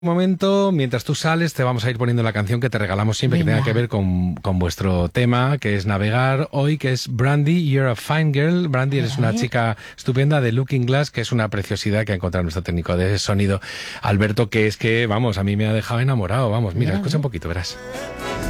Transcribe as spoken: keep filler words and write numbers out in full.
Un momento, mientras tú sales, te vamos a ir poniendo la canción que te regalamos siempre Venga. que tenga que ver con, con vuestro tema, que es navegar hoy, que es Brandy, You're a Fine Girl. Brandy, eres una chica estupenda de Looking Glass, que es una preciosidad que ha encontrado nuestro técnico de sonido, Alberto, que es que, vamos, a mí me ha dejado enamorado. Vamos, mira, escucha un poquito, verás.